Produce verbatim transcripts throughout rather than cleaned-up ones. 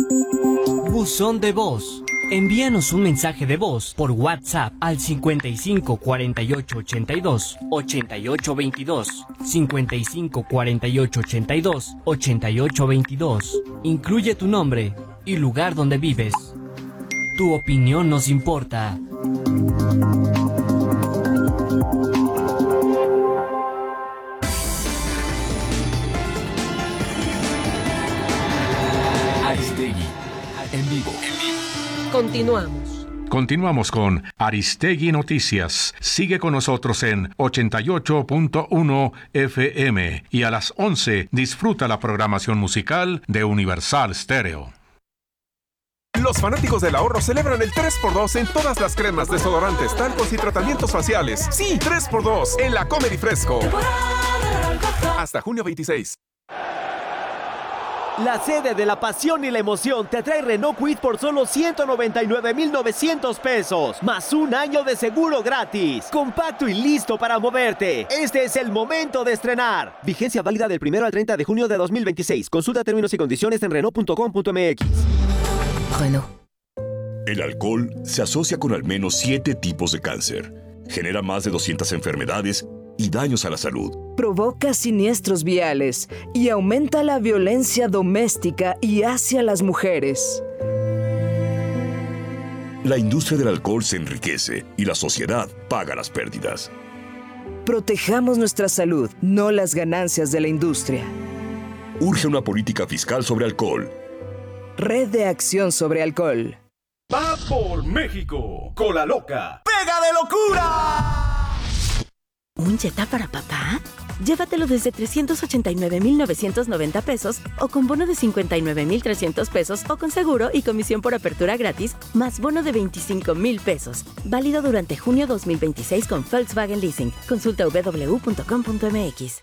Buzón de voz. Envíanos un mensaje de voz por WhatsApp al cincuenta y cinco cuarenta y ocho ochenta y dos ochenta y ocho veintidós, cincuenta y cinco cuarenta y ocho ochenta y dos ochenta y ocho veintidós. Incluye tu nombre y lugar donde vives. Tu opinión nos importa. Aristegui, en vivo. Continuamos. Continuamos con Aristegui Noticias. Sigue con nosotros en ochenta y ocho punto uno F M y a las once disfruta la programación musical de Universal Stereo. Los fanáticos del ahorro celebran el tres por dos en todas las cremas, desodorantes, talcos y tratamientos faciales. Sí, tres por dos en la Comedy Fresco. Hasta junio veintiséis. La sede de la pasión y la emoción te trae Renault Kwid por solo ciento noventa y nueve mil novecientos pesos, más un año de seguro gratis. Compacto y listo para moverte. Este es el momento de estrenar. Vigencia válida del primero al treinta de junio de dos mil veintiséis. Consulta términos y condiciones en Renault punto com punto m x. Renault. El alcohol se asocia con al menos siete tipos de cáncer. Genera más de doscientas enfermedades y daños a la salud. Provoca siniestros viales y aumenta la violencia doméstica y hacia las mujeres. La industria del alcohol se enriquece y la sociedad paga las pérdidas. Protejamos nuestra salud, no las ganancias de la industria. Urge una política fiscal sobre alcohol. Red de Acción sobre Alcohol. ¡Va por México! ¡Cola loca! ¡Pega de locura! ¿Un Jetta para papá? Llévatelo desde trescientos ochenta y nueve mil novecientos noventa pesos o con bono de cincuenta y nueve mil trescientos pesos o con seguro y comisión por apertura gratis más bono de veinticinco mil pesos. Válido durante junio dos mil veintiséis con Volkswagen Leasing. Consulta w w w punto com punto m x.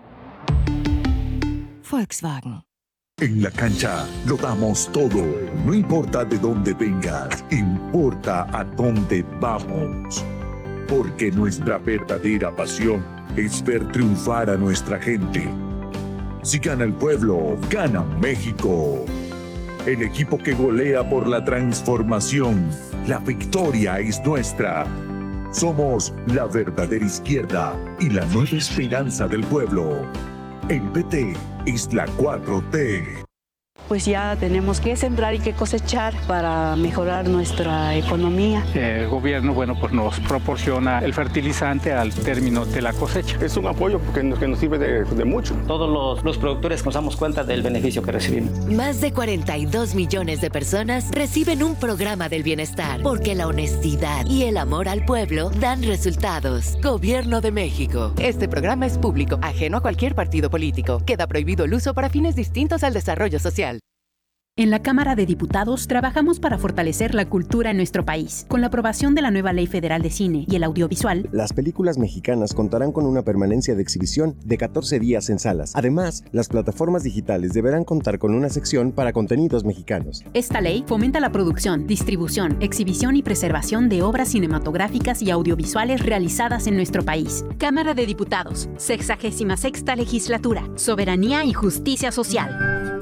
Volkswagen. En la cancha lo damos todo. No importa de dónde vengas, importa a dónde vamos. Porque nuestra verdadera pasión es ver triunfar a nuestra gente. Si gana el pueblo, gana México. El equipo que golea por la transformación. La victoria es nuestra. Somos la verdadera izquierda y la nueva esperanza del pueblo. El P T es la cuatro T. Pues ya tenemos que sembrar y que cosechar para mejorar nuestra economía. El gobierno, bueno, pues nos proporciona el fertilizante al término de la cosecha. Es un apoyo porque nos, que nos sirve de, de mucho. Todos los, los productores nos damos cuenta del beneficio que recibimos. Más de cuarenta y dos millones de personas reciben un programa del bienestar porque la honestidad y el amor al pueblo dan resultados. Gobierno de México. Este programa es público, ajeno a cualquier partido político. Queda prohibido el uso para fines distintos al desarrollo social. En la Cámara de Diputados trabajamos para fortalecer la cultura en nuestro país. Con la aprobación de la nueva Ley Federal de Cine y el Audiovisual, las películas mexicanas contarán con una permanencia de exhibición de catorce días en salas. Además, las plataformas digitales deberán contar con una sección para contenidos mexicanos. Esta ley fomenta la producción, distribución, exhibición y preservación de obras cinematográficas y audiovisuales realizadas en nuestro país. Cámara de Diputados, sexagésima sexta legislatura, soberanía y justicia social.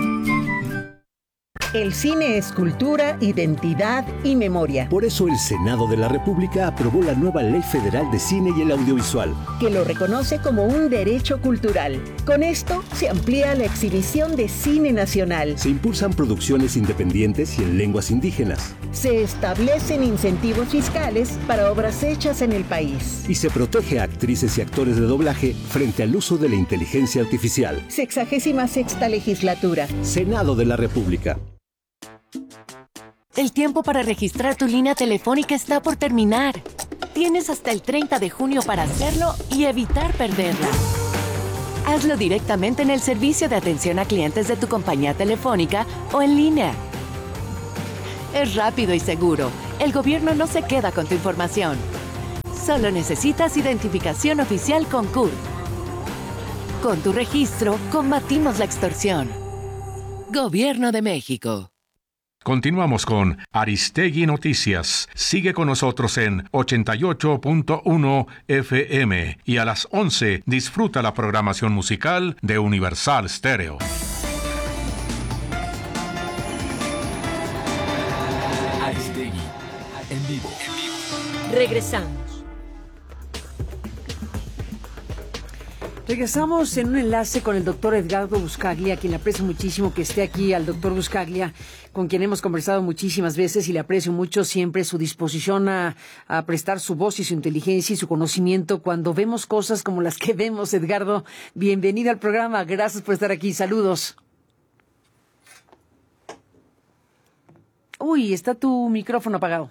El cine es cultura, identidad y memoria. Por eso el Senado de la República aprobó la nueva Ley Federal de Cine y el Audiovisual, que lo reconoce como un derecho cultural. Con esto se amplía la exhibición de cine nacional. Se impulsan producciones independientes y en lenguas indígenas. Se establecen incentivos fiscales para obras hechas en el país. Y se protege a actrices y actores de doblaje frente al uso de la inteligencia artificial. Sexagésima sexta legislatura. Senado de la República. El tiempo para registrar tu línea telefónica está por terminar. Tienes hasta el treinta de junio para hacerlo y evitar perderla. Hazlo directamente en el servicio de atención a clientes de tu compañía telefónica o en línea. Es rápido y seguro. El gobierno no se queda con tu información. Solo necesitas identificación oficial con C U R. Con tu registro, combatimos la extorsión. Gobierno de México. Continuamos con Aristegui Noticias. Sigue con nosotros en ochenta y ocho punto uno F M y a las once disfruta la programación musical de Universal Stereo. Regresamos. Regresamos en un enlace con el doctor Edgardo Buscaglia, a quien le aprecio muchísimo que esté aquí, al doctor Buscaglia, con quien hemos conversado muchísimas veces y le aprecio mucho siempre su disposición a, a prestar su voz y su inteligencia y su conocimiento cuando vemos cosas como las que vemos. Edgardo, bienvenido al programa, gracias por estar aquí, saludos. Uy, está tu micrófono apagado.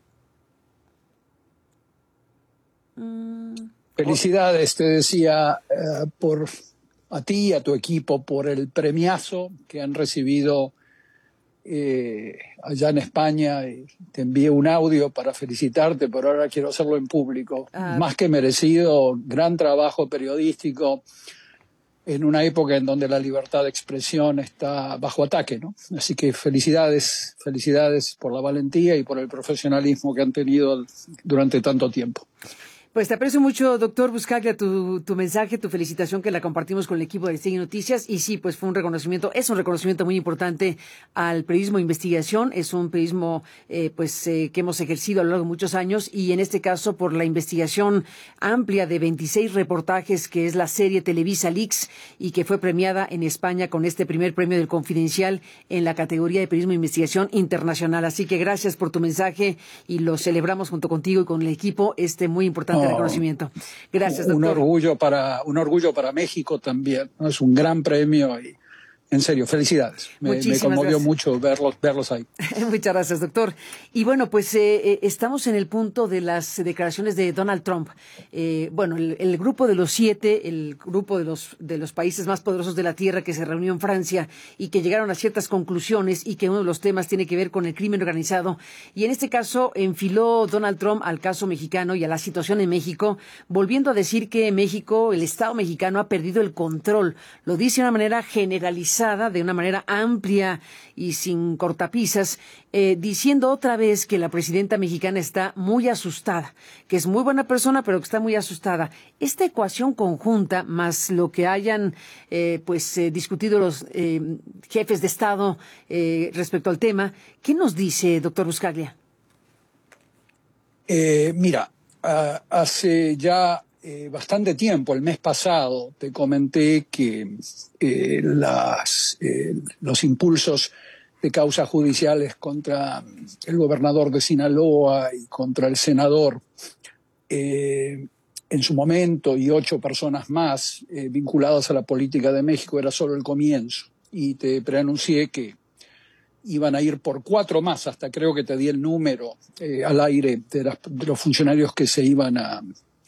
Mm. Felicidades, te decía, eh, por a ti y a tu equipo por el premiazo que han recibido eh, allá en España. Y te envié un audio para felicitarte, pero ahora quiero hacerlo en público. Ah. Más que merecido, gran trabajo periodístico en una época en donde la libertad de expresión está bajo ataque, ¿no? Así que felicidades, felicidades por la valentía y por el profesionalismo que han tenido durante tanto tiempo. Pues te aprecio mucho, doctor Buscaglia, tu, tu mensaje, tu felicitación, que la compartimos con el equipo de Aristegui Noticias. Y sí, pues fue un reconocimiento, es un reconocimiento muy importante al periodismo de investigación. Es un periodismo eh, pues eh, que hemos ejercido a lo largo de muchos años, y en este caso por la investigación amplia de veintiséis reportajes que es la serie Televisa Leaks, y que fue premiada en España con este primer premio del Confidencial en la categoría de periodismo de investigación internacional. Así que gracias por tu mensaje y lo celebramos junto contigo y con el equipo este muy importante de reconocimiento. Gracias, doctor. Un orgullo para, un orgullo para México también, ¿no? Es un gran premio y, en serio, felicidades. Me, me conmovió gracias. mucho verlos, verlos ahí. Muchas gracias, doctor. Y bueno, pues eh, estamos en el punto de las declaraciones de Donald Trump. Eh, bueno, el, el grupo de los siete, el grupo de los, de los países más poderosos de la Tierra que se reunió en Francia y que llegaron a ciertas conclusiones, y que uno de los temas tiene que ver con el crimen organizado. Y en este caso enfiló Donald Trump al caso mexicano y a la situación en México, volviendo a decir que México, el Estado mexicano, ha perdido el control. Lo dice de una manera generalizada, de una manera amplia y sin cortapisas, eh, diciendo otra vez que la presidenta mexicana está muy asustada, que es muy buena persona, pero que está muy asustada. Esta ecuación conjunta, más lo que hayan eh, pues eh, discutido los eh, jefes de Estado eh, respecto al tema, ¿qué nos dice, doctor Buscaglia? Eh, mira, uh, hace ya Eh, bastante tiempo, el mes pasado, te comenté que eh, las, eh, los impulsos de causas judiciales contra el gobernador de Sinaloa y contra el senador eh, en su momento, y ocho personas más eh, vinculadas a la política de México, era solo el comienzo. Y te preanuncié que iban a ir por cuatro más, hasta creo que te di el número eh, al aire de, las, de los funcionarios que se iban a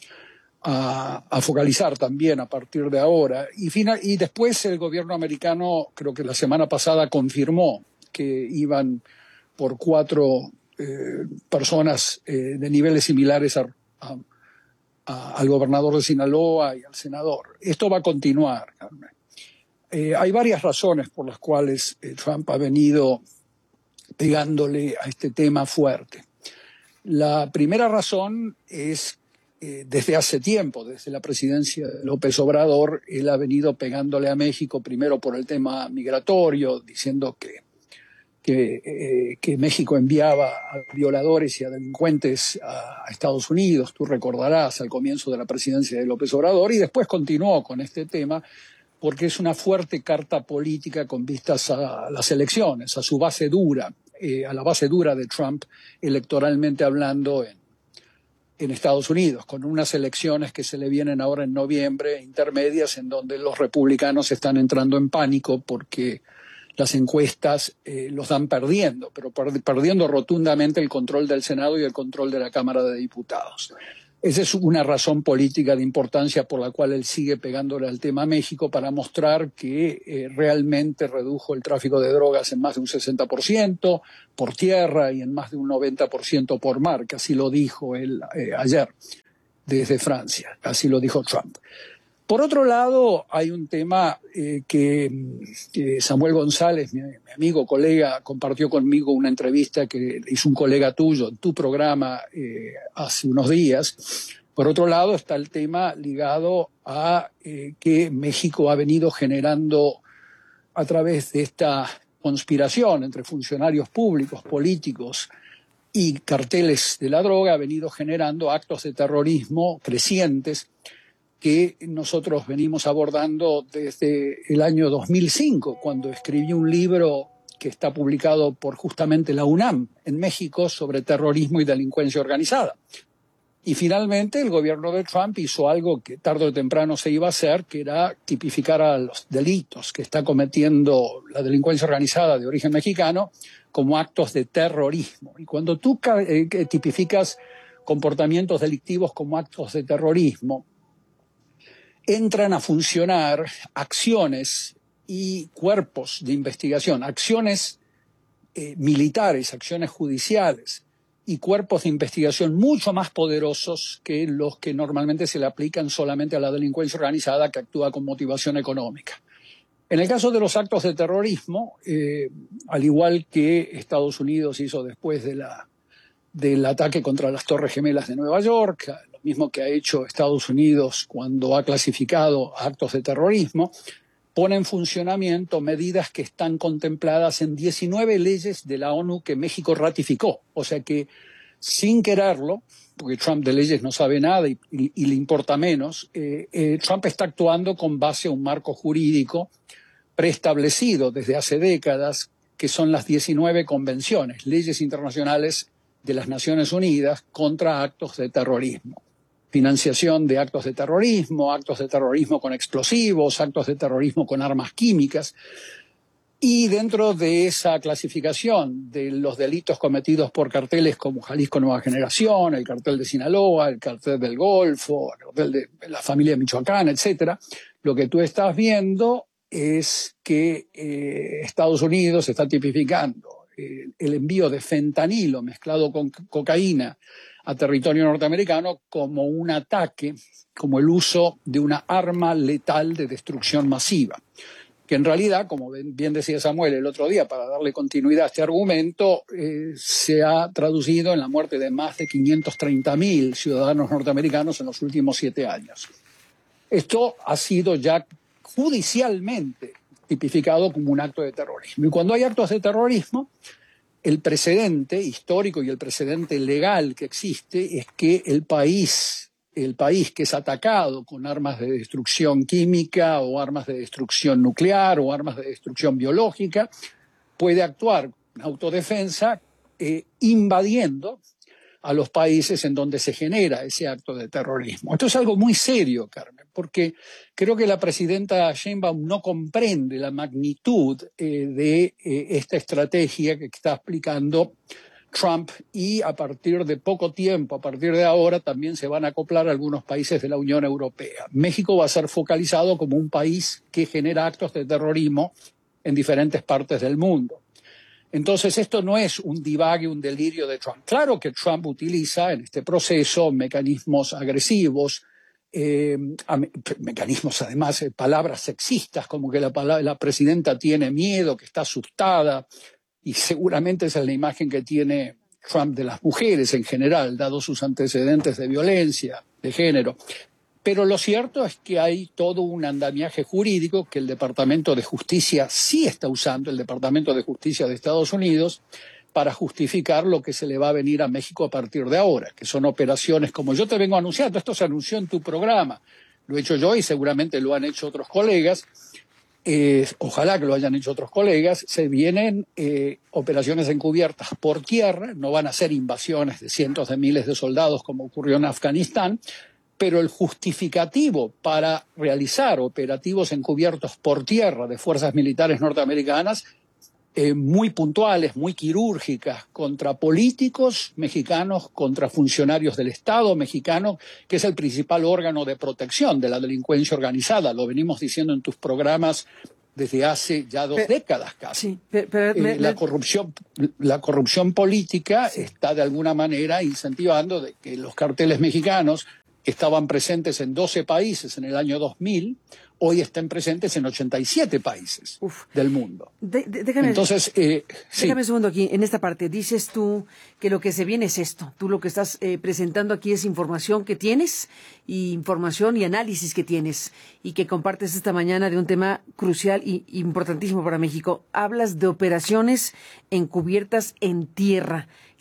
A, a focalizar también a partir de ahora. Y, final, y después el gobierno americano, creo que la semana pasada, confirmó que iban por cuatro eh, personas eh, de niveles similares a, a, a, al gobernador de Sinaloa y al senador. Esto va a continuar, Carmen. Eh, hay varias razones por las cuales eh, Trump ha venido pegándole a este tema fuerte. La primera razón es Eh, desde hace tiempo, desde la presidencia de López Obrador, él ha venido pegándole a México, primero por el tema migratorio, diciendo que, que, eh, que México enviaba a violadores y a delincuentes a, a Estados Unidos, tú recordarás, al comienzo de la presidencia de López Obrador, y después continuó con este tema porque es una fuerte carta política con vistas a las elecciones, a su base dura, eh, a la base dura de Trump electoralmente hablando en en Estados Unidos, con unas elecciones que se le vienen ahora en noviembre, intermedias, en donde los republicanos están entrando en pánico porque las encuestas eh, los dan perdiendo, pero per- perdiendo rotundamente el control del Senado y el control de la Cámara de Diputados. Esa es una razón política de importancia por la cual él sigue pegándole al tema México, para mostrar que eh, realmente redujo el tráfico de drogas en más de un sesenta por ciento por tierra y en más de un noventa por ciento por mar, que así lo dijo él eh, ayer desde Francia, así lo dijo Trump. Por otro lado, hay un tema eh, que, que Samuel González, mi, mi amigo, colega, compartió conmigo una entrevista que hizo un colega tuyo en tu programa eh, hace unos días. Por otro lado, está el tema ligado a eh, que México ha venido generando a través de esta conspiración entre funcionarios públicos, políticos, y carteles de la droga ha venido generando actos de terrorismo crecientes que nosotros venimos abordando desde el año dos mil cinco, cuando escribí un libro que está publicado por justamente la UNAM en México sobre terrorismo y delincuencia organizada. Y finalmente el gobierno de Trump hizo algo que tarde o temprano se iba a hacer, que era tipificar a los delitos que está cometiendo la delincuencia organizada de origen mexicano como actos de terrorismo. Y cuando tú eh, tipificas comportamientos delictivos como actos de terrorismo, entran a funcionar acciones y cuerpos de investigación, acciones eh, militares, acciones judiciales y cuerpos de investigación mucho más poderosos que los que normalmente se le aplican solamente a la delincuencia organizada que actúa con motivación económica. En el caso de los actos de terrorismo, eh, al igual que Estados Unidos hizo después de la, del ataque contra las Torres Gemelas de Nueva York, lo mismo que ha hecho Estados Unidos cuando ha clasificado actos de terrorismo, pone en funcionamiento medidas que están contempladas en diecinueve leyes de la ONU que México ratificó. O sea que, sin quererlo, porque Trump de leyes no sabe nada y, y, y le importa menos, eh, eh, Trump está actuando con base a un marco jurídico preestablecido desde hace décadas, que son las diecinueve convenciones, leyes internacionales de las Naciones Unidas contra actos de terrorismo. Financiación de actos de terrorismo, actos de terrorismo con explosivos, actos de terrorismo con armas químicas. Y dentro de esa clasificación de los delitos cometidos por carteles como Jalisco Nueva Generación, el cartel de Sinaloa, el cartel del Golfo, el cartel de la familia Michoacán, etcétera, lo que tú estás viendo es que eh, Estados Unidos está tipificando eh, el envío de fentanilo mezclado con cocaína a territorio norteamericano como un ataque, como el uso de una arma letal de destrucción masiva, que en realidad, como bien decía Samuel el otro día, para darle continuidad a este argumento, eh, se ha traducido en la muerte de más de quinientos treinta mil ciudadanos norteamericanos en los últimos siete años. Esto ha sido ya judicialmente tipificado como un acto de terrorismo. Y cuando hay actos de terrorismo, el precedente histórico y el precedente legal que existe es que el país, el país que es atacado con armas de destrucción química o armas de destrucción nuclear o armas de destrucción biológica puede actuar en autodefensa eh, invadiendo a los países en donde se genera ese acto de terrorismo. Esto es algo muy serio, Carmen, porque creo que la presidenta Sheinbaum no comprende la magnitud eh, de eh, esta estrategia que está aplicando Trump, y a partir de poco tiempo, a partir de ahora, también se van a acoplar algunos países de la Unión Europea. México va a ser focalizado como un país que genera actos de terrorismo en diferentes partes del mundo. Entonces, esto no es un divague, un delirio de Trump. Claro que Trump utiliza en este proceso mecanismos agresivos, eh, mecanismos además, eh, palabras sexistas, como que la, la presidenta tiene miedo, que está asustada, y seguramente esa es la imagen que tiene Trump de las mujeres en general, dado sus antecedentes de violencia de género. Pero lo cierto es que hay todo un andamiaje jurídico que el Departamento de Justicia sí está usando, el Departamento de Justicia de Estados Unidos, para justificar lo que se le va a venir a México a partir de ahora, que son operaciones como yo te vengo anunciando. Esto se anunció en tu programa, lo he hecho yo y seguramente lo han hecho otros colegas, eh, ojalá que lo hayan hecho otros colegas. Se vienen eh, operaciones encubiertas por tierra, no van a ser invasiones de cientos de miles de soldados como ocurrió en Afganistán, pero el justificativo para realizar operativos encubiertos por tierra de fuerzas militares norteamericanas, eh, muy puntuales, muy quirúrgicas, contra políticos mexicanos, contra funcionarios del Estado mexicano, que es el principal órgano de protección de la delincuencia organizada. Lo venimos diciendo en tus programas desde hace ya dos pero, décadas casi. Sí, pero, pero, eh, me, la, me... corrupción, la corrupción política sí. está de alguna manera incentivando de que los carteles mexicanos, que estaban presentes en doce países en el año dos mil, hoy estén presentes en ochenta y siete países Uf. del mundo. De, de, déjame, Entonces, eh, déjame sí. un segundo aquí, en esta parte. Dices tú que lo que se viene es esto. Tú lo que estás eh, presentando aquí es información que tienes, y información y análisis que tienes, y que compartes esta mañana de un tema crucial y importantísimo para México. Hablas de operaciones encubiertas en tierra.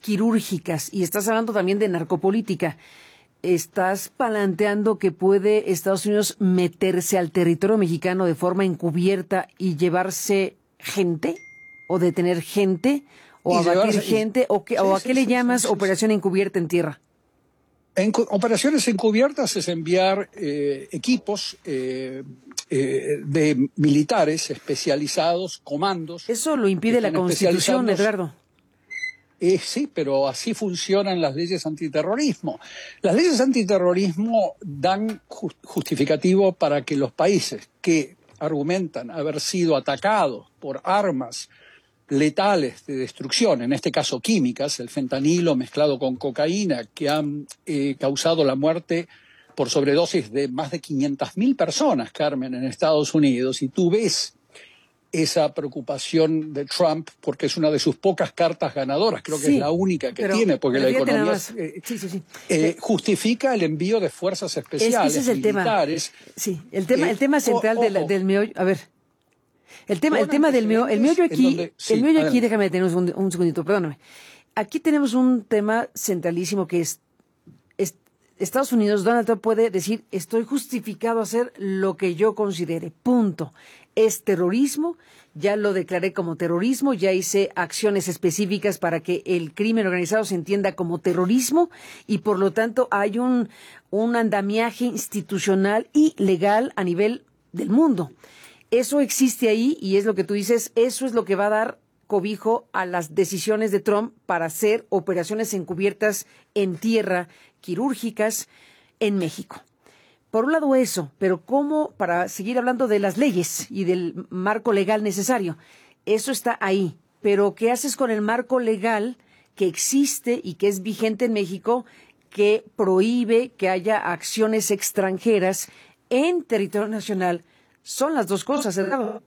quirúrgicas y estás hablando también de narcopolítica. ¿Estás planteando que puede Estados Unidos meterse al territorio mexicano de forma encubierta y llevarse gente? ¿O detener gente? ¿O abatir llevarse, gente? ¿O, qué, sí, o a sí, qué sí, le llamas sí, sí, operación sí. encubierta en tierra? En operaciones encubiertas es enviar eh, equipos eh, eh, de militares especializados, comandos. Eso lo impide la Constitución, Edgardo. Eh, sí, pero así funcionan las leyes antiterrorismo. Las leyes antiterrorismo dan justificativo para que los países que argumentan haber sido atacados por armas letales de destrucción, en este caso químicas, el fentanilo mezclado con cocaína, que han eh, causado la muerte por sobredosis de más de quinientas mil personas, Carmen, en Estados Unidos, y tú ves esa preocupación de Trump porque es una de sus pocas cartas ganadoras, creo que sí, es la única que pero, tiene, porque la economía eh, sí, sí, sí. Eh, justifica el envío de fuerzas especiales, es, ese es el militares. Tema. Sí, el tema, eh, el tema central o, de la, del meollo, a ver, el tema, el tema del meollo, el meollo aquí, donde, sí, el meollo aquí, adelante. Déjame detener un, un segundito, perdóname. Aquí tenemos un tema centralísimo que es, es Estados Unidos, Donald Trump puede decir, estoy justificado a hacer lo que yo considere, punto. Es terrorismo, ya lo declaré como terrorismo, ya hice acciones específicas para que el crimen organizado se entienda como terrorismo y por lo tanto hay un, un andamiaje institucional y legal a nivel del mundo. Eso existe ahí y es lo que tú dices, eso es lo que va a dar cobijo a las decisiones de Trump para hacer operaciones encubiertas en tierra, quirúrgicas, en México. Por un lado eso, pero ¿cómo, para seguir hablando de las leyes y del marco legal necesario? Eso está ahí, pero ¿qué haces con el marco legal que existe y que es vigente en México que prohíbe que haya acciones extranjeras en territorio nacional? Son las dos cosas, ¿verdad?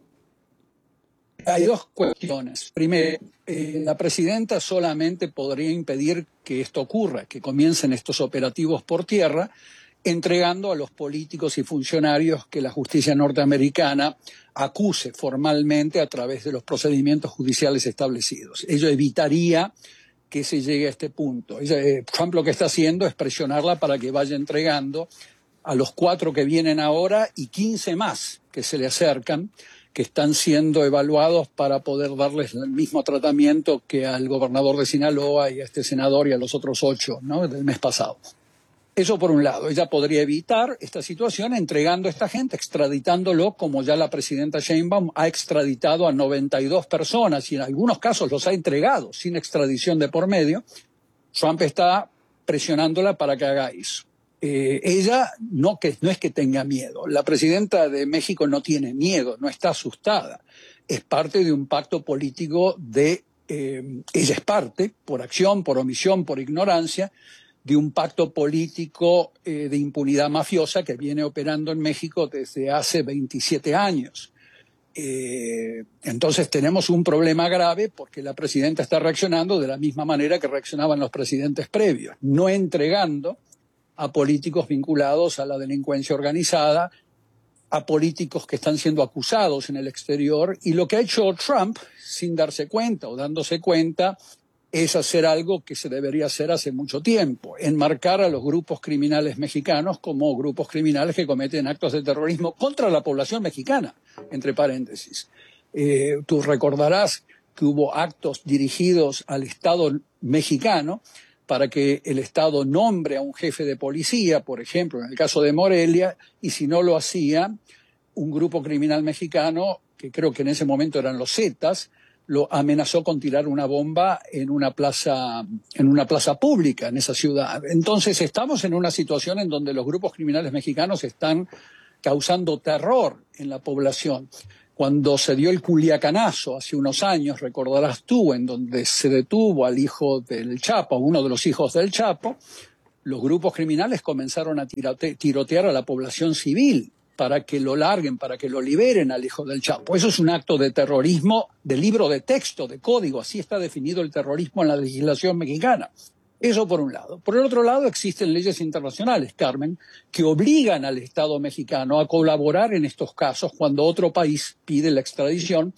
Hay dos cuestiones. Primero, eh, la presidenta solamente podría impedir que esto ocurra, que comiencen estos operativos por tierra, entregando a los políticos y funcionarios que la justicia norteamericana acuse formalmente a través de los procedimientos judiciales establecidos. Ello evitaría que se llegue a este punto. Ella, eh, Trump lo que está haciendo es presionarla para que vaya entregando a los cuatro que vienen ahora y quince más que se le acercan, que están siendo evaluados para poder darles el mismo tratamiento que al gobernador de Sinaloa y a este senador y a los otros ocho, ¿no?, del mes pasado. Eso por un lado. Ella podría evitar esta situación entregando a esta gente, extraditándolo, como ya la presidenta Sheinbaum ha extraditado a noventa y dos personas y en algunos casos los ha entregado sin extradición de por medio. Trump está presionándola para que haga eso. Eh, ella no, que, no es que tenga miedo. La presidenta de México no tiene miedo, no está asustada. Es parte de un pacto político de... Eh, ella es parte, por acción, por omisión, por ignorancia, de un pacto político eh, de impunidad mafiosa que viene operando en México desde hace veintisiete años. Eh, entonces tenemos un problema grave porque la presidenta está reaccionando de la misma manera que reaccionaban los presidentes previos, no entregando a políticos vinculados a la delincuencia organizada, a políticos que están siendo acusados en el exterior. Y lo que ha hecho Trump, sin darse cuenta o dándose cuenta, es hacer algo que se debería hacer hace mucho tiempo, enmarcar a los grupos criminales mexicanos como grupos criminales que cometen actos de terrorismo contra la población mexicana, entre paréntesis. Eh, tú recordarás que hubo actos dirigidos al Estado mexicano para que el Estado nombre a un jefe de policía, por ejemplo, en el caso de Morelia, y si no lo hacía, un grupo criminal mexicano, que creo que en ese momento eran los Zetas, lo amenazó con tirar una bomba en una plaza, en una plaza pública en esa ciudad. Entonces estamos en una situación en donde los grupos criminales mexicanos están causando terror en la población. Cuando se dio el Culiacanazo hace unos años, recordarás tú, en donde se detuvo al hijo del Chapo, uno de los hijos del Chapo, los grupos criminales comenzaron a tirote- tirotear a la población civil para que lo larguen, para que lo liberen al hijo del Chapo. Eso es un acto de terrorismo de libro de texto, de código. Así está definido el terrorismo en la legislación mexicana. Eso por un lado. Por el otro lado, existen leyes internacionales, Carmen, que obligan al Estado mexicano a colaborar en estos casos cuando otro país pide la extradición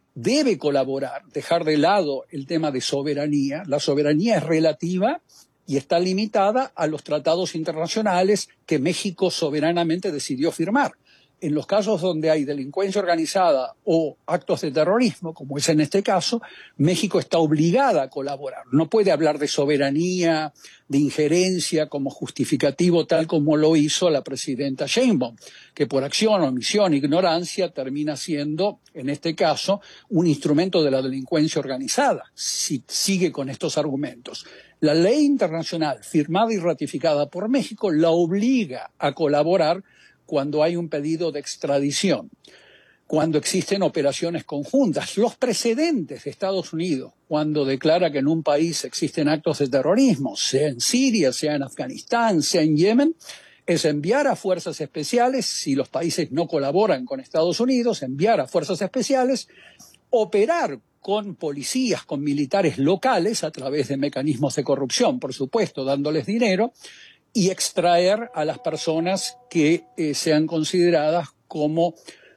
debe colaborar, dejar de lado el tema de soberanía. La soberanía es relativa y está limitada a los tratados internacionales que México soberanamente decidió firmar. En los casos donde hay delincuencia organizada o actos de terrorismo, como es en este caso, México está obligada a colaborar. No puede hablar de soberanía, de injerencia como justificativo, tal como lo hizo la presidenta Sheinbaum, que por acción, omisión, ignorancia termina siendo, en este caso, un instrumento de la delincuencia organizada, si sigue con estos argumentos. La ley internacional firmada y ratificada por México la obliga a colaborar cuando hay un pedido de extradición, cuando existen operaciones conjuntas. Los precedentes de Estados Unidos, cuando declara que en un país existen actos de terrorismo, sea en Siria, sea en Afganistán, sea en Yemen, es enviar a fuerzas especiales, si los países no colaboran con Estados Unidos, enviar a fuerzas especiales, operar con policías, con militares locales, a través de mecanismos de corrupción, por supuesto, dándoles dinero, y extraer a las personas que eh, sean consideradas como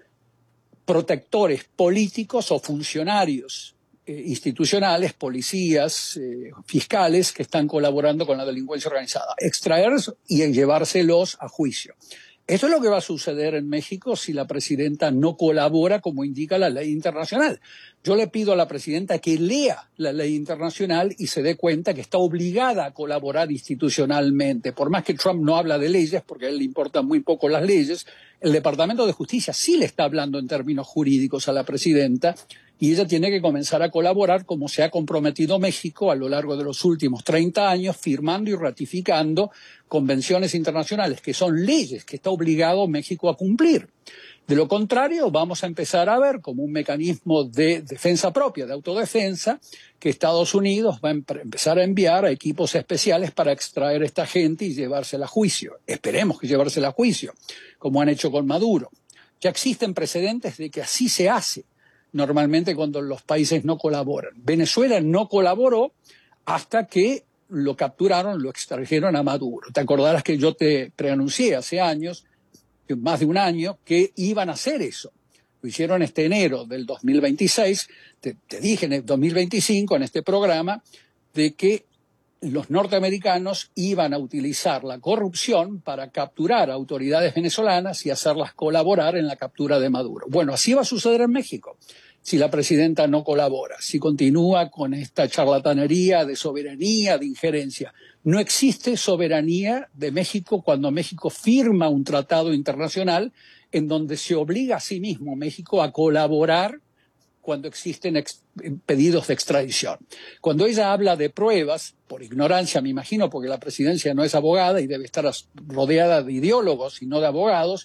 protectores políticos o funcionarios eh, institucionales, policías, eh, fiscales que están colaborando con la delincuencia organizada. Extraerlos y llevárselos a juicio. Eso es lo que va a suceder en México si la presidenta no colabora como indica la ley internacional. Yo le pido a la presidenta que lea la ley internacional y se dé cuenta que está obligada a colaborar institucionalmente. Por más que Trump no habla de leyes, porque a él le importan muy poco las leyes, el Departamento de Justicia sí le está hablando en términos jurídicos a la presidenta y ella tiene que comenzar a colaborar como se ha comprometido México a lo largo de los últimos treinta años, firmando y ratificando convenciones internacionales, que son leyes que está obligado México a cumplir. De lo contrario, vamos a empezar a ver como un mecanismo de defensa propia, de autodefensa, que Estados Unidos va a empezar a enviar a equipos especiales para extraer a esta gente y llevársela a juicio. Esperemos que llevársela a juicio, como han hecho con Maduro. Ya existen precedentes de que así se hace normalmente cuando los países no colaboran. Venezuela no colaboró hasta que lo capturaron, lo extrajeron a Maduro. Te acordarás que yo te preanuncié hace años, más de un año, que iban a hacer eso. Lo hicieron este enero del dos mil veintiséis. Te, te dije en el dos mil veinticinco, en este programa, de que los norteamericanos iban a utilizar la corrupción para capturar a autoridades venezolanas y hacerlas colaborar en la captura de Maduro. Bueno, así va a suceder en México si la presidenta no colabora, si continúa con esta charlatanería de soberanía, de injerencia. No existe soberanía de México cuando México firma un tratado internacional en donde se obliga a sí mismo México a colaborar cuando existen ex- pedidos de extradición. Cuando ella habla de pruebas, por ignorancia me imagino, porque la presidencia no es abogada y debe estar rodeada de ideólogos y no de abogados,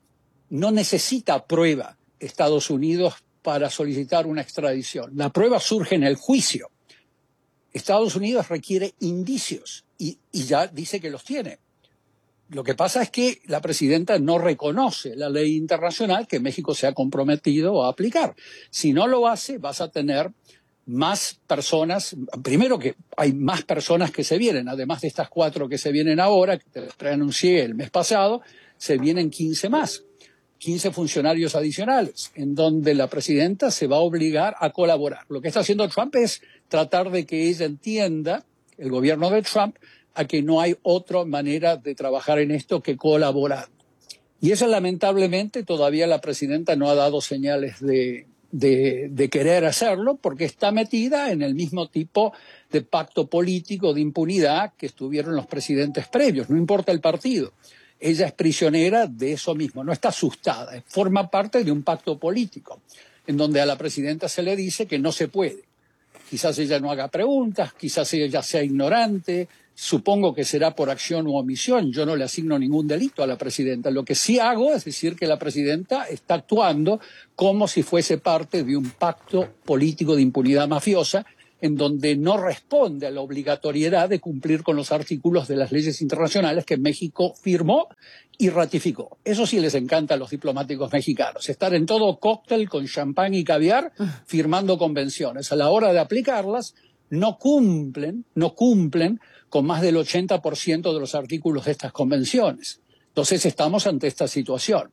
no necesita prueba Estados Unidos para solicitar una extradición. La prueba surge en el juicio. Estados Unidos requiere indicios y, y ya dice que los tiene. Lo que pasa es que la presidenta no reconoce la ley internacional que México se ha comprometido a aplicar. Si no lo hace, vas a tener más personas. Primero que hay más personas que se vienen, además de estas cuatro que se vienen ahora, que te las preanuncié el mes pasado, se vienen quince más. quince funcionarios adicionales, en donde la presidenta se va a obligar a colaborar. Lo que está haciendo Trump es tratar de que ella entienda, el gobierno de Trump, a que no hay otra manera de trabajar en esto que colaborar. Y eso, lamentablemente, todavía la presidenta no ha dado señales de, de, de querer hacerlo, porque está metida en el mismo tipo de pacto político de impunidad que estuvieron los presidentes previos, no importa el partido. Ella es prisionera de eso mismo, no está asustada, forma parte de un pacto político, en donde a la presidenta se le dice que no se puede. Quizás ella no haga preguntas, quizás ella sea ignorante, supongo que será por acción u omisión. Yo no le asigno ningún delito a la presidenta. Lo que sí hago es decir que la presidenta está actuando como si fuese parte de un pacto político de impunidad mafiosa, en donde no responde a la obligatoriedad de cumplir con los artículos de las leyes internacionales que México firmó y ratificó. Eso sí les encanta a los diplomáticos mexicanos, estar en todo cóctel con champán y caviar firmando convenciones. A la hora de aplicarlas, no cumplen, no cumplen con más del ochenta por ciento de los artículos de estas convenciones. Entonces estamos ante esta situación.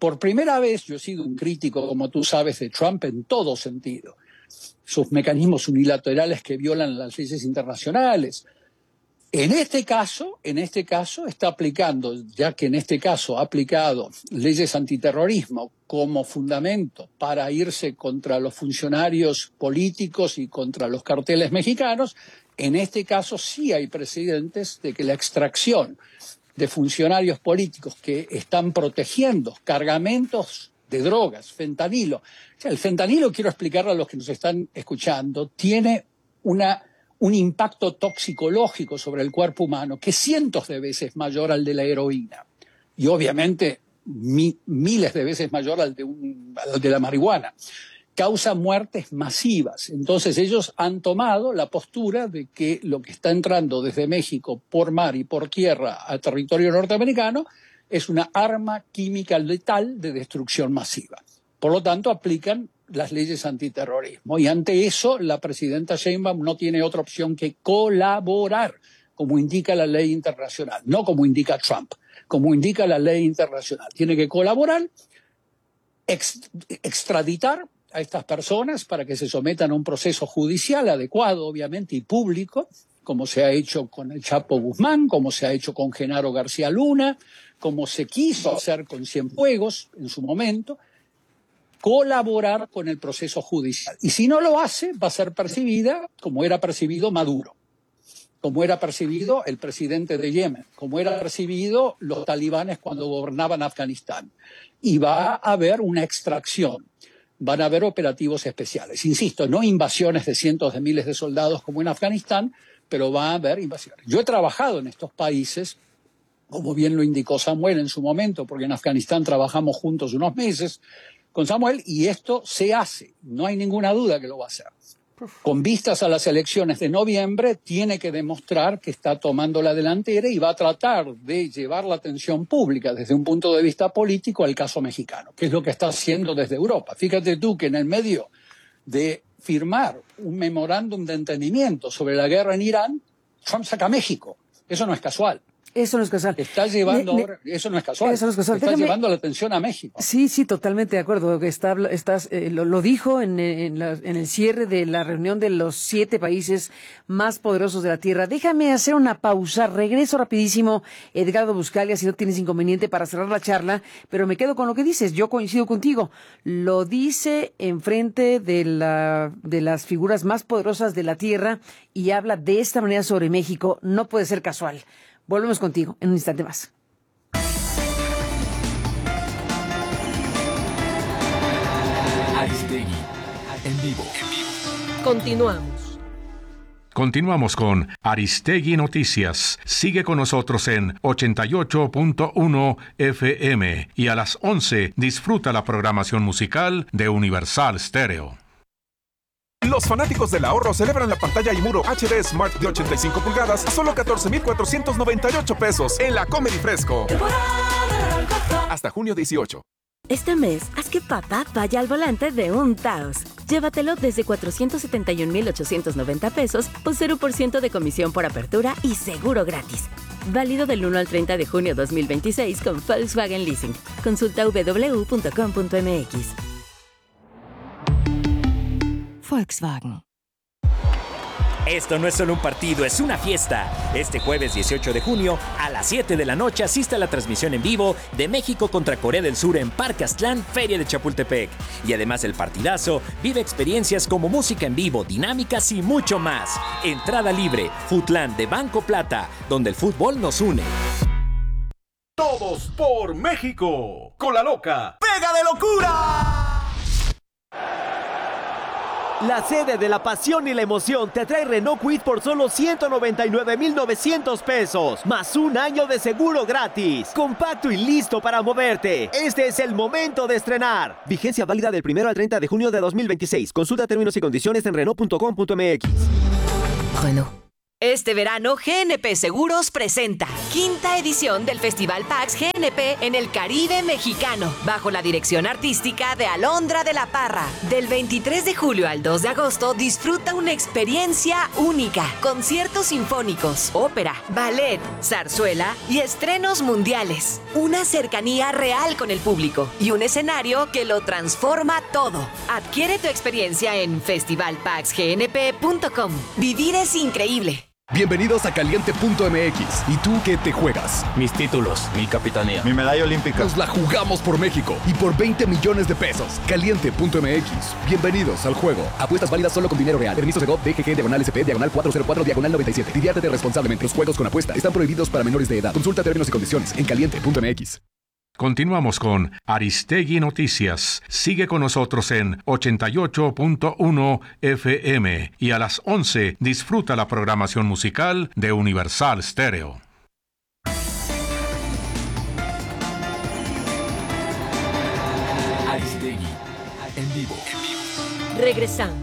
Por primera vez, yo he sido un crítico, como tú sabes, de Trump en todo sentido. Sus mecanismos unilaterales que violan las leyes internacionales. En este caso, en este caso está aplicando, ya que en este caso ha aplicado leyes antiterrorismo como fundamento para irse contra los funcionarios políticos y contra los carteles mexicanos, en este caso sí hay precedentes de que la extracción de funcionarios políticos que están protegiendo cargamentos de drogas, fentanilo. O sea, el fentanilo, quiero explicarle a los que nos están escuchando, tiene una, un impacto toxicológico sobre el cuerpo humano que cientos de veces mayor al de la heroína. Y obviamente mi, miles de veces mayor al de, un, al de la marihuana. Causa muertes masivas. Entonces ellos han tomado la postura de que lo que está entrando desde México por mar y por tierra a territorio norteamericano es una arma química letal de destrucción masiva. Por lo tanto, aplican las leyes antiterrorismo. Y ante eso, la presidenta Sheinbaum no tiene otra opción que colaborar, como indica la ley internacional, no como indica Trump, como indica la ley internacional. Tiene que colaborar, ex, extraditar a estas personas para que se sometan a un proceso judicial adecuado, obviamente, y público, como se ha hecho con el Chapo Guzmán, como se ha hecho con Genaro García Luna, como se quiso hacer con Cienfuegos en su momento, colaborar con el proceso judicial. Y si no lo hace, va a ser percibida como era percibido Maduro, como era percibido el presidente de Yemen, como era percibido los talibanes cuando gobernaban Afganistán. Y va a haber una extracción. Van a haber operativos especiales. Insisto, no invasiones de cientos de miles de soldados como en Afganistán, pero va a haber invasiones. Yo he trabajado en estos países, como bien lo indicó Samuel en su momento, porque en Afganistán trabajamos juntos unos meses con Samuel, y esto se hace. No hay ninguna duda que lo va a hacer. Con vistas a las elecciones de noviembre, tiene que demostrar que está tomando la delantera y va a tratar de llevar la atención pública desde un punto de vista político al caso mexicano, que es lo que está haciendo desde Europa. Fíjate tú que en el medio de firmar un memorándum de entendimiento sobre la guerra en Irán, Trump saca a México. Eso no es casual. Eso no es casual. Está llevando, me, ahora, eso no es casual. Eso no es casual. Está Déjame, llevando la atención a México. Sí, sí, totalmente de acuerdo. Está, estás, eh, lo, lo dijo en, en, la, en el cierre de la reunión de los siete países más poderosos de la Tierra. Déjame hacer una pausa. Regreso rapidísimo, Edgardo Buscalia, si no tienes inconveniente, para cerrar la charla, pero me quedo con lo que dices. Yo coincido contigo. Lo dice enfrente de, la, de las figuras más poderosas de la Tierra y habla de esta manera sobre México. No puede ser casual. Volvemos contigo en un instante más. Aristegui, en vivo. Continuamos. Continuamos con Aristegui Noticias. Sigue con nosotros en ochenta y ocho punto uno F M y a las once disfruta la programación musical de Universal Stereo. Los fanáticos del ahorro celebran la pantalla y muro H D Smart de ochenta y cinco pulgadas a solo catorce mil cuatrocientos noventa y ocho pesos en la Comedy Fresco. Hasta junio dieciocho. Este mes, haz que papá vaya al volante de un Taos. Llévatelo desde cuatrocientos setenta y un mil ochocientos noventa pesos o cero por ciento de comisión por apertura y seguro gratis. Válido del uno al treinta de junio dos mil veintiséis con Volkswagen Leasing. Consulta w w w punto com punto m x. Volkswagen. Esto no es solo un partido, es una fiesta. Este jueves dieciocho de junio, a las siete de la noche, asiste a la transmisión en vivo de México contra Corea del Sur en Parque Aztlán, Feria de Chapultepec. Y además del partidazo, vive experiencias como música en vivo, dinámicas y mucho más. Entrada libre, Futlán de Banco Plata, donde el fútbol nos une. Todos por México, con la loca. ¡Pega de locura! La sede de la pasión y la emoción te trae Renault Kwid por solo ciento noventa y nueve mil novecientos pesos, más un año de seguro gratis. Compacto y listo para moverte. Este es el momento de estrenar. Vigencia válida del primero al treinta de junio de dos mil veintiséis. Consulta términos y condiciones en Renault punto com punto m x. Renault. Este verano, G N P Seguros presenta quinta edición del Festival Pax G N P en el Caribe mexicano, bajo la dirección artística de Alondra de la Parra. Del veintitrés de julio al dos de agosto, disfruta una experiencia única. Conciertos sinfónicos, ópera, ballet, zarzuela y estrenos mundiales. Una cercanía real con el público y un escenario que lo transforma todo. Adquiere tu experiencia en festival pax g n p punto com. Vivir es increíble. Bienvenidos a Caliente punto m x. ¿Y tú qué te juegas? Mis títulos, mi capitanía, mi medalla olímpica. Nos la jugamos por México y por veinte millones de pesos. Caliente punto m x. Bienvenidos al juego. Apuestas válidas solo con dinero real. Permiso de G O V, D G G, diagonal S P, diagonal cuatrocientos cuatro, diagonal noventa y siete. Diviértete responsablemente. Los juegos con apuesta están prohibidos para menores de edad. Consulta términos y condiciones en Caliente punto m x. Continuamos con Aristegui Noticias. Sigue con nosotros en ochenta y ocho punto uno F M y a las once disfruta la programación musical de Universal Stereo. Aristegui, en vivo. Regresamos.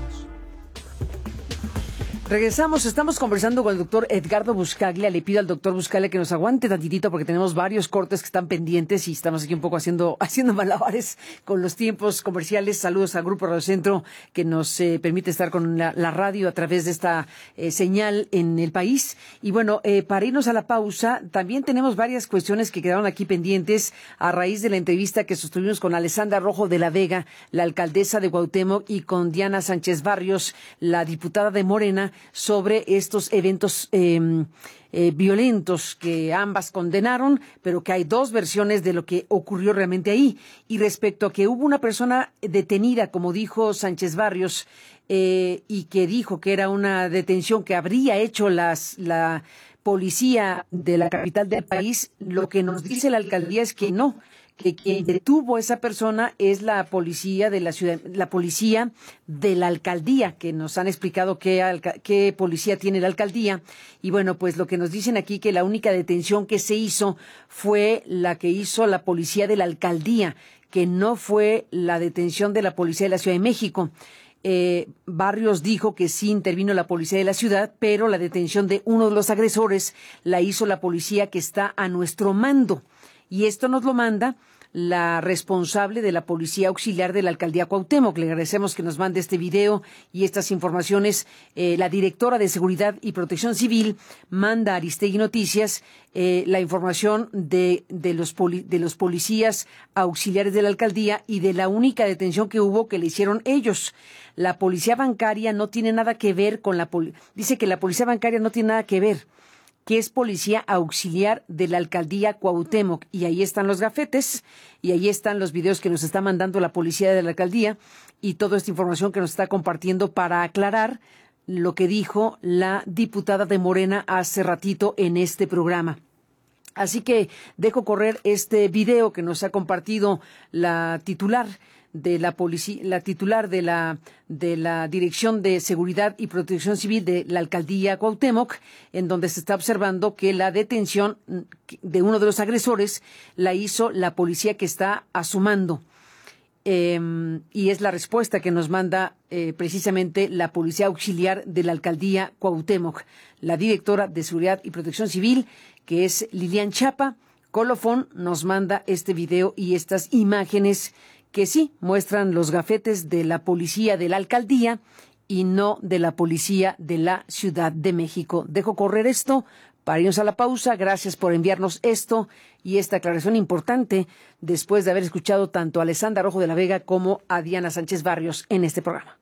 Regresamos, estamos conversando con el doctor Edgardo Buscaglia. Le pido al doctor Buscaglia que nos aguante tantitito porque tenemos varios cortes que están pendientes y estamos aquí un poco haciendo haciendo malabares con los tiempos comerciales. Saludos al Grupo Radio Centro que nos eh, permite estar con la, la radio a través de esta eh, señal en el país. Y bueno, eh, para irnos a la pausa, también tenemos varias cuestiones que quedaron aquí pendientes a raíz de la entrevista que sostuvimos con Alessandra Rojo de la Vega, la alcaldesa de Cuauhtémoc, y con Diana Sánchez Barrios, la diputada de Morena, sobre estos eventos eh, eh, violentos que ambas condenaron, pero que hay dos versiones de lo que ocurrió realmente ahí. Y respecto a que hubo una persona detenida, como dijo Sánchez Barrios, eh, y que dijo que era una detención que habría hecho las, la policía de la capital del país, lo que nos dice la alcaldía es que no, que quien detuvo a esa persona es la policía de la ciudad, la policía de la alcaldía, que nos han explicado qué, alca, qué policía tiene la alcaldía. Y bueno, pues lo que nos dicen aquí, que la única detención que se hizo fue la que hizo la policía de la alcaldía, que no fue la detención de la policía de la Ciudad de México. Eh, Barrios dijo que sí intervino la policía de la ciudad, pero la detención de uno de los agresores la hizo la policía que está a nuestro mando. Y esto nos lo manda la responsable de la Policía Auxiliar de la Alcaldía Cuauhtémoc. Le agradecemos que nos mande este video y estas informaciones. Eh, la directora de Seguridad y Protección Civil manda a Aristegui Noticias eh, la información de, de, los poli, de los policías auxiliares de la Alcaldía y de la única detención que hubo que le hicieron ellos. La Policía Bancaria no tiene nada que ver con la... Poli- dice que la Policía Bancaria no tiene nada que ver, que es policía auxiliar de la alcaldía Cuauhtémoc. Y ahí están los gafetes, y ahí están los videos que nos está mandando la policía de la alcaldía, y toda esta información que nos está compartiendo para aclarar lo que dijo la diputada de Morena hace ratito en este programa. Así que dejo correr este video que nos ha compartido la titular de la policía, la titular de la de la Dirección de Seguridad y Protección Civil de la Alcaldía Cuauhtémoc, en donde se está observando que la detención de uno de los agresores la hizo la policía que está a su mando. Eh, y es la respuesta que nos manda eh, precisamente la Policía Auxiliar de la Alcaldía Cuauhtémoc. La directora de Seguridad y Protección Civil, que es Lilian Chapa Colofón, nos manda este video y estas imágenes que sí muestran los gafetes de la policía de la alcaldía y no de la policía de la Ciudad de México. Dejo correr esto para irnos a la pausa. Gracias por enviarnos esto y esta aclaración importante después de haber escuchado tanto a Alessandra Rojo de la Vega como a Diana Sánchez Barrios en este programa.